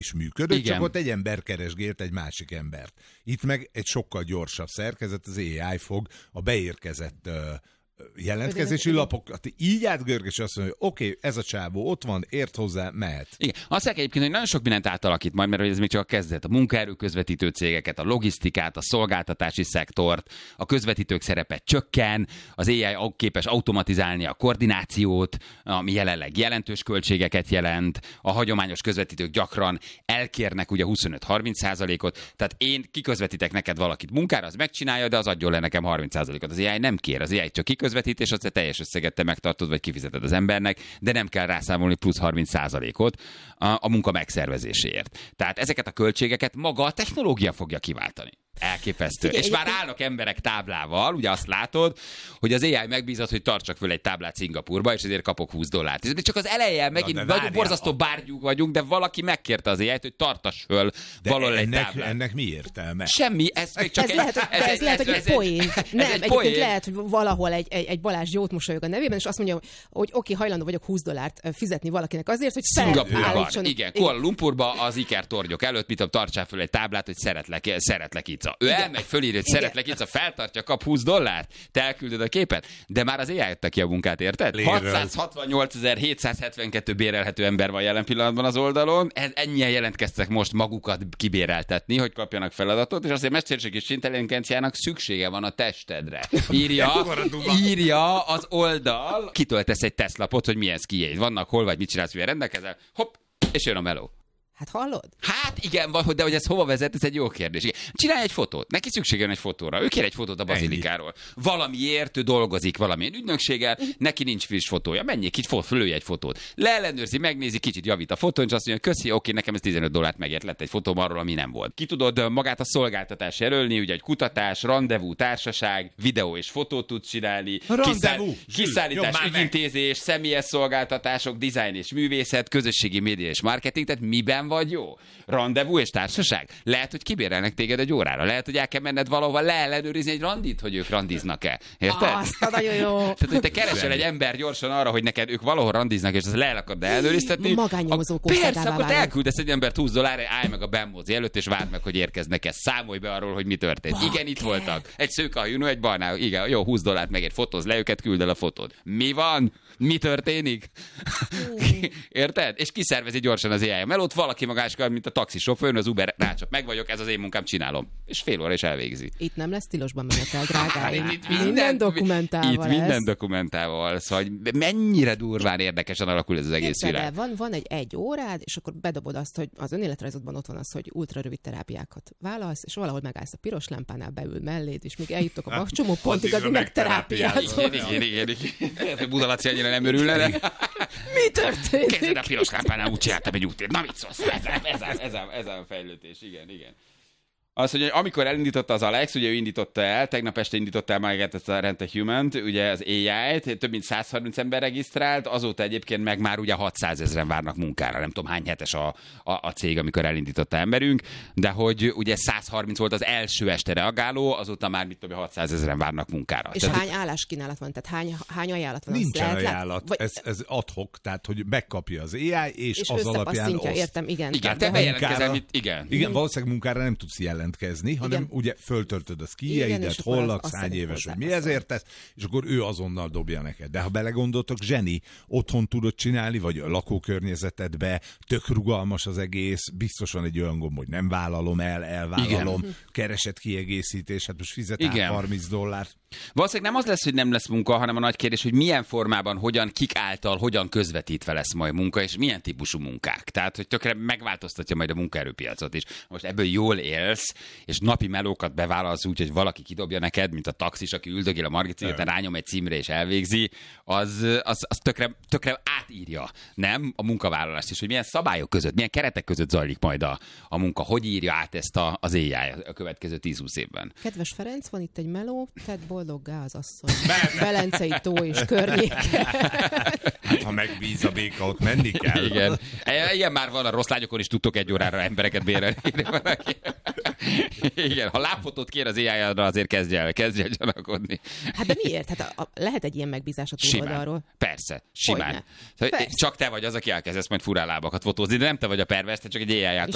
is működött, Igen. csak ott egy ember keresgélt egy másik embert. Itt meg egy sokkal gyorsabb szerkezet, az AI fog a beérkezett jelentkezési lapokat így átgörg, és azt mondja, hogy oké, ez a csávó ott van, ért hozzá, mehet. Igen. Azt mondják egyébként, hogy nagyon sok mindent átalakít majd, mert ez még csak a kezdet. A munkaerő közvetítő cégeket, a logisztikát, a szolgáltatási szektort, a közvetítők szerepe csökken, az AI képes automatizálni a koordinációt, ami jelenleg jelentős költségeket jelent, a hagyományos közvetítők gyakran elkérnek ugye 25-30%-ot, tehát én kiközvetítek neked valakit munkára, az megcsinálja, de az adjon le nekem 30%-ot. Az AI nem kér, az AI csak közvetítés, azt teljes összeget te megtartod, vagy kifizeted az embernek, de nem kell rászámolni plusz 30%-ot a munka megszervezéséért. Tehát ezeket a költségeket maga a technológia fogja kiváltani. Elképesztő. És már állnak emberek táblával, ugye azt látod, hogy az AI megbízott, hogy tartsak föl egy táblát Szingapurba, és ezért kapok $20. De csak az eleje, megint nagyon borzasztó bárgyúk vagyunk, de valaki megkérte az AI-t, hogy tartass föl valahol egy táblát. Ennek mi értelme? Semmi, ez még csak ez lehet, hogy egy poén. Nem, egyébként lehet, hogy valahol egy Balázs jót mosolyog a nevében, és azt mondja, hogy oké, hajlandó vagyok $20 fizetni valakinek azért, hogy Szingapurban, igen, Kuala Lumpurban az ikertornyok előtt, mit tartsál föl egy táblát, hogy szeretlek Ica. Ő elmegy, fölírja, hogy szeretlek Ica, feltartja, kap $20, te elküldöd a képet, de már az AI adta ki a munkát, érted? 668.772 bérelhető ember van jelen pillanatban az oldalon, ennyien jelentkeztek most magukat kibéreltetni, hogy kapjanak feladatot, és azért mesterséges intelligenciának szüksége van a testedre. Írja az oldal, kitöltesz egy tesztlapot, hogy milyen szkijéid vannak, hol vagy, mit csinálsz, milyen rendelkezel, hopp, és jön a meló. Hát hallod? Hát igen, de hogy ez hova vezet, ez egy jó kérdés. Igen. Csinálj egy fotót, neki szüksége van egy fotóra. Ő kér egy fotót a bazilikáról. Valamiért ő dolgozik valamilyen ügynökséggel, neki nincs friss fotója. Menjék, így fölölj egy fotót. Leellenőrzi, megnézi, kicsit javít a fotón, és azt mondja, köszi, oké, nekem ez $15 megért, lett egy fotóm arról, ami nem volt. Ki tudod magát a szolgáltatás jelölni, ugye egy kutatás, rendezvú, társaság, videó és fotót tudsz csinálni, kiszállítás, ügyintézés, személyes szolgáltatások, design és művészet, közösségi média és marketing, tehát miben vagy jó? Rendezvú és társaság? Lehet, hogy kibérelnek téged egy órára. Lehet, hogy el kell menned valahova leellenőrizni egy randit, hogy ők randiznak-e. Érted? Azt nagyon jó. Tehát, hogy te keresel egy ember gyorsan arra, hogy neked ők valahol randiznak, és az le akad ellenőriztetni. Magánnyomozó persze, akkor te elküldesz egy embert $20, állj meg a bemózi előtt, és várd meg, hogy érkeznek-e. Számolj be arról, hogy mi történt. Igen, itt voltak. Egy szőkehajú, egy barna, igen, jó, $20 megért, fotóz le őket, küld el a fotót. Mi van? Mi történik? Érted? És kiszervezi gyorsan az AI melót, valaki magáskal, mint a taxisofőr, az Uber rácsap, meg vagyok, ez az én munkám, csinálom. És fél óra is elvégzi. Itt nem lesz tilosban menetel, drágáim. Itt minden dokumentálva Itt minden dokumentálva. Szóval mennyire durván érdekesen alakul ez az egész világ. Van egy órád, és akkor bedobod azt, hogy az önéletrajzodban ott van az, hogy ultrarövid terápiákat válasz, és valahol megállsz a piros lámpánál, beül melléd, és még eljutok a csomó pontig, addig megterápiázol. Igen. Budalaci annyira nem örülne. Mi történik? Kezded a piros lámpánál, úgy csináltam egy útért. Na mit szólsz? Ez a fejlődés, igen. Az, hogy amikor elindította az Alex, ugye ő indította el, tegnap este indította el magát ezt a Rent a Human-t, ugye az AI-t, több mint 130 ember regisztrált, azóta egyébként meg már ugye 600 000 várnak munkára, nem tudom hány hetes a cég, amikor elindította emberünk, de hogy ugye 130 volt az első este reagáló, azóta már mit tudom, 600 000 várnak munkára. És hány álláskínálat van? Tehát hány ajánlat van? Nincsen ajánlat, ez ad hoc, tehát hogy megkapja az AI, és az alapján oszt. Értem, igen. Igen, te bejelentkezel, igen, valószínűleg munkára nem tudsz jelentkezni, hanem ugye föltöltöd a szkijeidet, hol laksz, hány éves, hogy mi ezért tesz, és akkor ő azonnal dobja neked. De ha belegondoltok, zseni, otthon tudod csinálni, vagy a lakókörnyezetedbe, tök rugalmas az egész, biztos van egy olyan gomb, hogy nem vállalom el, elvállalom, keresett kiegészítés, hát most fizetek $30. Valószínűleg nem az lesz, hogy nem lesz munka, hanem a nagy kérdés, hogy milyen formában, hogyan, kik által, hogyan közvetítve lesz majd munka, és milyen típusú munkák. Tehát, hogy tökre megváltoztatja majd a munkaerőpiacot is. Most ebből jól élsz, és napi melókat bevállalsz úgy, hogy valaki kidobja neked, mint a taxis, aki üldögél a Margit, után rányom egy címre és elvégzi, az tökre átírja, nem? A munkavállalást is, hogy milyen szabályok között, milyen keretek között zajlik majd a munka, hogy írja át ezt az AI a következő 10-20 évben. Kedves Ferenc, van itt egy meló, tedd boldoggá az asszony. Belencei tó és környéke. Hát, ha megbíz a béka, ott menni kell. Igen. Ilyen már van, a rossz lányokon is tudtok egy órára embereket bérelni. Igen, ha lábfotót kér az AI-ra, azért kezdj el gyanakodni. Hát de miért? Hát lehet egy ilyen megbízás a túloldalról. Persze, simán. Persze. Csak te vagy az, aki elkezdesz majd furán lábakat fotózni, de nem te vagy a pervers, te csak egy AI által